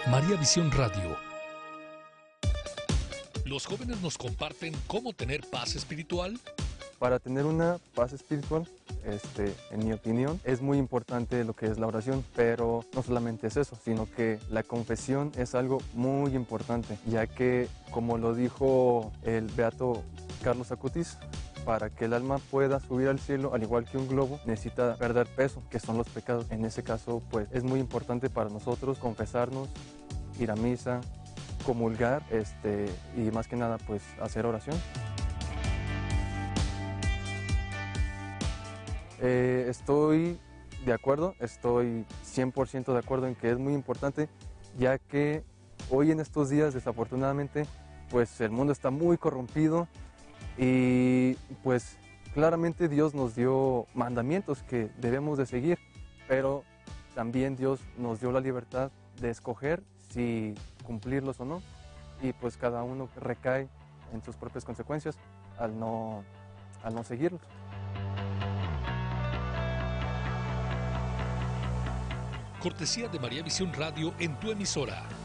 María Visión Radio. Los jóvenes nos comparten cómo tener paz espiritual. Para tener una paz espiritual, en mi opinión, es muy importante lo que es la oración, pero no solamente es eso, sino que la confesión es algo muy importante, ya que, como lo dijo el beato Carlos Acutis, para que el alma pueda subir al cielo, al igual que un globo, necesita perder peso, que son los pecados. En ese caso, pues, es muy importante para nosotros confesarnos, ir a misa, comulgar, y más que nada, pues, hacer oración. Estoy de acuerdo, estoy 100% de acuerdo en que es muy importante, ya que hoy en estos días, desafortunadamente, pues el mundo está muy corrompido y pues claramente Dios nos dio mandamientos que debemos de seguir, pero también Dios nos dio la libertad de escoger si cumplirlos o no, y pues cada uno recae en sus propias consecuencias al no seguirlos. Cortesía de María Visión Radio en tu emisora.